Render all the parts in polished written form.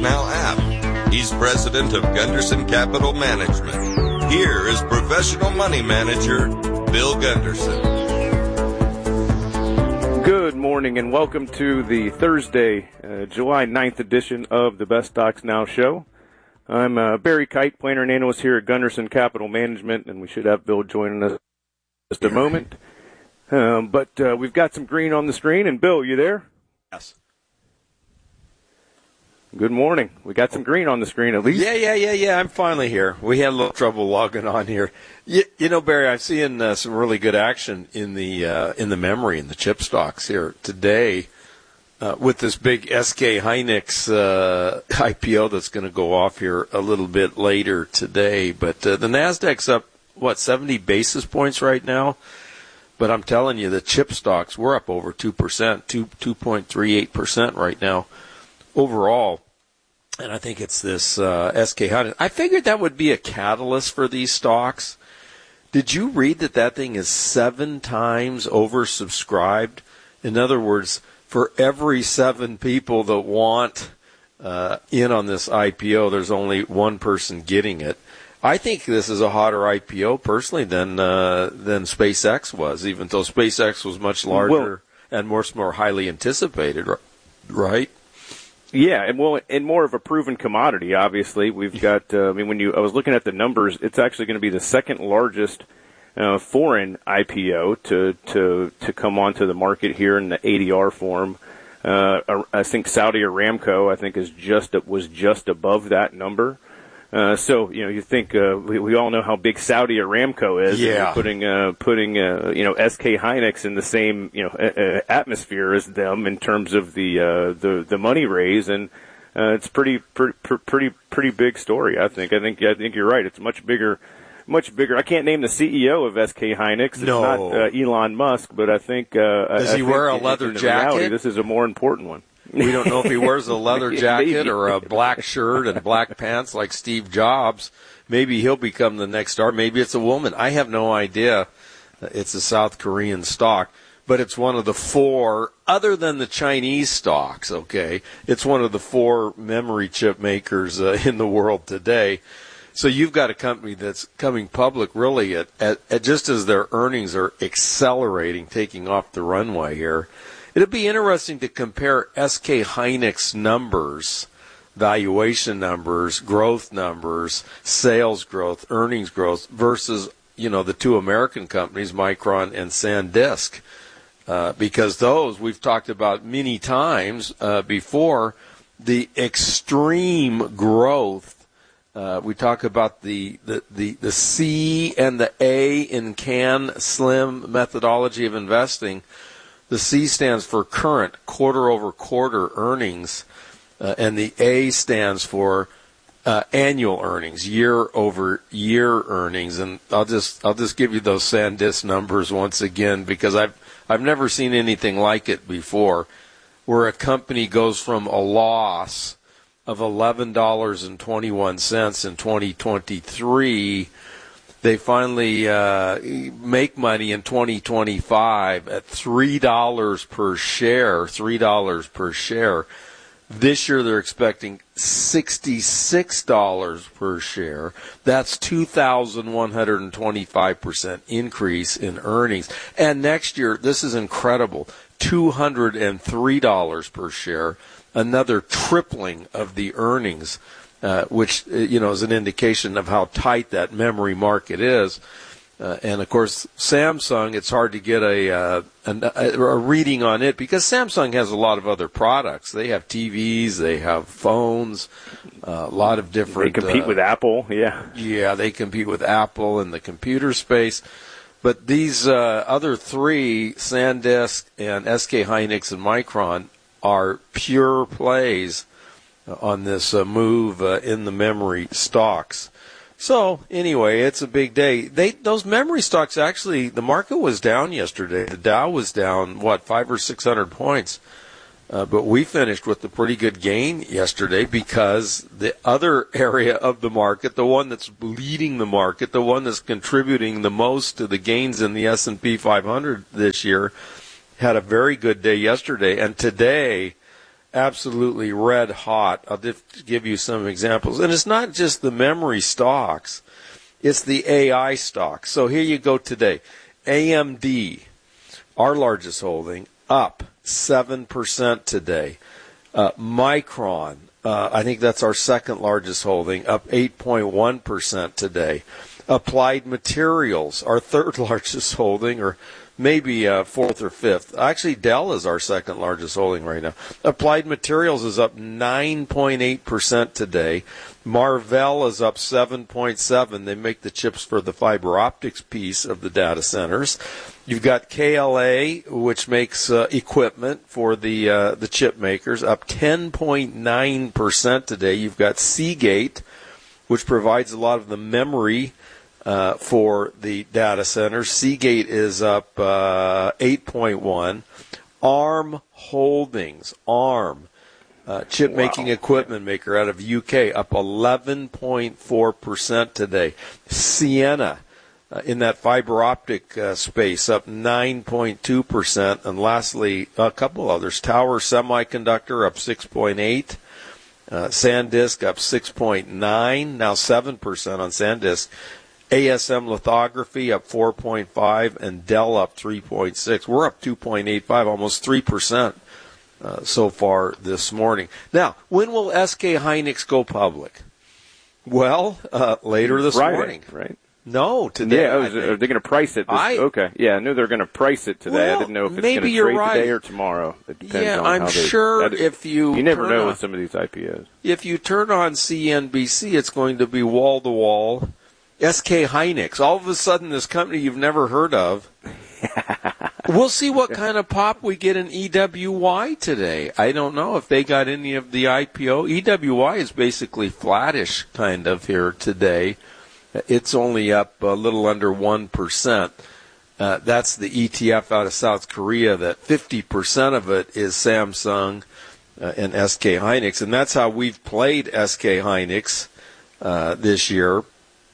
Now app. He's president of Gunderson Capital Management. Here is professional money manager Bill Gunderson. Good morning and welcome to the Thursday, July 9th edition of the Best Stocks Now show. I'm Barry Kite, planner and analyst here at Gunderson Capital Management, and we should have Bill joining us in just a moment. But we've got some green on the screen, and Bill, you there? Yes. Good morning. We got some green on the screen at least. Yeah. I'm finally here. We had a little trouble logging on here. You know, Barry, I'm seeing some really good action in the memory and the chip stocks here today with this big SK Hynix IPO that's going to go off here a little bit later today. But the Nasdaq's up 70 basis points right now. But I'm telling you, the chip stocks, we're up over 2%, 2.38% right now. Overall, and I think it's this SK Hynix. I figured that would be a catalyst for these stocks. Did you read that thing is 7 times oversubscribed? In other words, for every 7 people that want in on this IPO, there's only one person getting it. I think this is a hotter IPO personally than SpaceX was, even though SpaceX was much larger and more highly anticipated, right? Yeah, and more of a proven commodity. Obviously, we've got. I was looking at the numbers. It's actually going to be the second largest foreign IPO to come onto the market here in the ADR form. I think Saudi Aramco, was just above that number. So you think we all know how big Saudi Aramco is. Yeah. And putting SK Hynix in the same atmosphere as them in terms of the money raise, and it's pretty big story. I think you're right. It's much bigger. I can't name the CEO of SK Hynix. It's not Elon Musk, but I think does he wear a leather jacket? Reality, this is a more important one. We don't know if he wears a leather jacket or a black shirt and black pants like Steve Jobs. Maybe he'll become the next star. Maybe it's a woman. I have no idea. It's a South Korean stock, but it's one of the 4, other than the Chinese stocks, okay? It's one of the 4 memory chip makers in the world today. So you've got a company that's coming public really at just as their earnings are accelerating, taking off the runway here. It'll be interesting to compare SK Hynix numbers, valuation numbers, growth numbers, sales growth, earnings growth versus, the 2 American companies, Micron and SanDisk. Because those we've talked about many times before, the extreme growth. We talk about the C and the A in CAN SLIM methodology of investing. The C stands for current, quarter-over-quarter earnings, and the A stands for annual earnings, year-over-year earnings. And I'll just give you those SanDisk numbers once again because I've never seen anything like it before, where a company goes from a loss of $11.21 in 2023. They finally make money in 2025 at $3 per share. This year they're expecting $66 per share. That's 2,125% increase in earnings. And next year, this is incredible, $203 per share, another tripling of the earnings. Which is an indication of how tight that memory market is. And, of course, Samsung, it's hard to get a reading on it because Samsung has a lot of other products. They have TVs, they have phones, a lot of different... They compete with Apple, yeah. Yeah, they compete with Apple in the computer space. But these other 3, SanDisk and SK Hynix and Micron, are pure plays on this move in the memory stocks. So, anyway, it's a big day. Those memory stocks, actually, the market was down yesterday. The Dow was down, 500 or 600 points. But we finished with a pretty good gain yesterday because the other area of the market, the one that's leading the market, the one that's contributing the most to the gains in the S&P 500 this year, had a very good day yesterday. And today, absolutely red hot. I'll just give you some examples. And it's not just the memory stocks. It's the AI stocks. So here you go today. AMD, our largest holding, up 7% today. Micron, I think that's our second largest holding, up 8.1% today. Applied Materials, our third largest holding, or maybe fourth or fifth. Actually, Dell is our second largest holding right now. Applied Materials is up 9.8% today. Marvell is up 7.7%. They make the chips for the fiber optics piece of the data centers. You've got KLA, which makes equipment for the chip makers, up 10.9% today. You've got Seagate, which provides a lot of the memory for the data centers. Seagate is up 8.1%. ARM Holdings, ARM, chip-making equipment maker out of UK, up 11.4% today. Ciena, in that fiber optic space, up 9.2%. And lastly, a couple others. Tower Semiconductor, up 6.8%. SanDisk, up 6.9%, now 7% on SanDisk. ASM Lithography up 4.5%, and Dell up 3.6%. We're up 2.85%, almost 3% so far this morning. Now, when will SK Hynix go public? Well, later this Friday, morning. Right? No, today. Yeah, are they going to price it? Okay. Yeah, I knew they were going to price it today. Well, I didn't know if it's maybe going to you're trade right. today or tomorrow. It depends on I'm how sure if you never turn know on, with some of these IPOs. If you turn on CNBC, it's going to be wall to wall. SK Hynix. All of a sudden, this company you've never heard of. We'll see what kind of pop we get in EWY today. I don't know if they got any of the IPO. EWY is basically flattish kind of here today. It's only up a little under 1%. That's the ETF out of South Korea that 50% of it is Samsung and SK Hynix. And that's how we've played SK Hynix this year,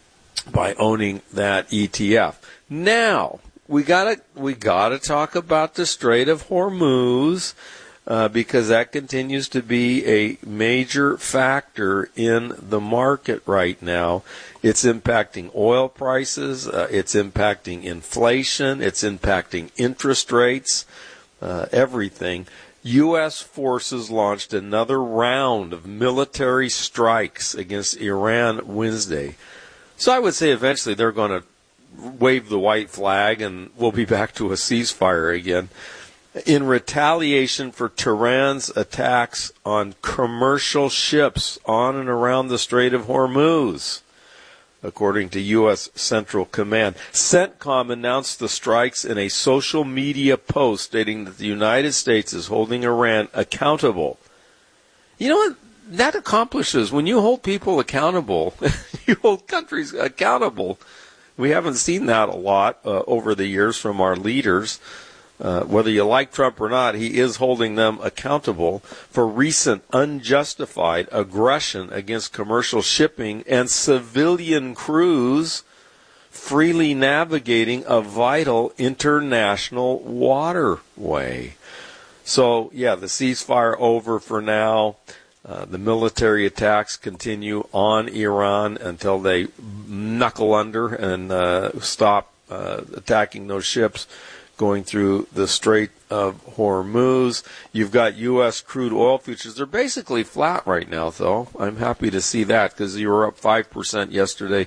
by owning that ETF. Now, we gotta talk about the Strait of Hormuz, because that continues to be a major factor in the market right now. It's impacting oil prices, it's impacting inflation, it's impacting interest rates, everything. U.S. forces launched another round of military strikes against Iran Wednesday. So I would say eventually they're going to wave the white flag and we'll be back to a ceasefire again. In retaliation for Tehran's attacks on commercial ships on and around the Strait of Hormuz, according to U.S. Central Command. CENTCOM announced the strikes in a social media post stating that the United States is holding Iran accountable. You know what that accomplishes? When you hold people accountable, you hold countries accountable. We haven't seen that a lot over the years from our leaders. Whether you like Trump or not, he is holding them accountable for recent unjustified aggression against commercial shipping and civilian crews freely navigating a vital international waterway. So, yeah, the ceasefire over for now. The military attacks continue on Iran until they knuckle under and stop attacking those ships going through the Strait of Hormuz. You've got U.S. crude oil futures. They're basically flat right now, though. I'm happy to see that because you were up 5% yesterday,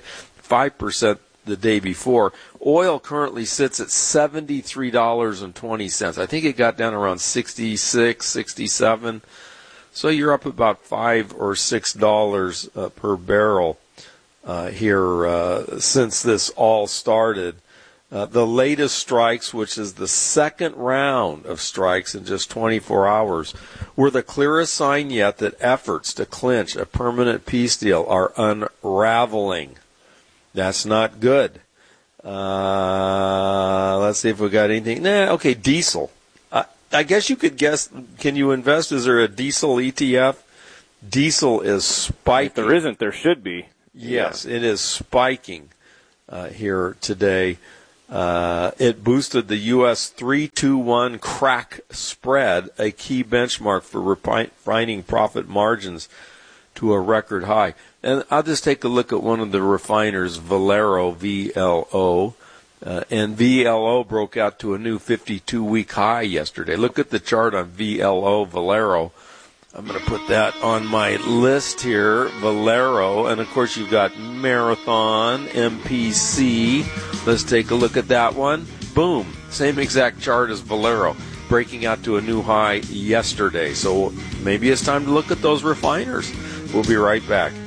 5% the day before. Oil currently sits at $73.20. I think it got down around 66, 67. So you're up about $5 or $6 per barrel here since this all started. The latest strikes, which is the second round of strikes in just 24 hours, were the clearest sign yet that efforts to clinch a permanent peace deal are unraveling. That's not good. Let's see if we got anything. Okay, diesel. I guess you could guess. Can you invest? Is there a diesel ETF? Diesel is spiking. If there isn't, there should be. Yes, It is spiking here today. It boosted the U.S. 3-2-1 crack spread, a key benchmark for refining profit margins, to a record high. And I'll just take a look at one of the refiners, Valero, VLO. And VLO broke out to a new 52-week high yesterday. Look at the chart on VLO, Valero. I'm going to put that on my list here, Valero. And, of course, you've got Marathon, MPC. Let's take a look at that one. Boom. Same exact chart as Valero, breaking out to a new high yesterday. So maybe it's time to look at those refiners. We'll be right back.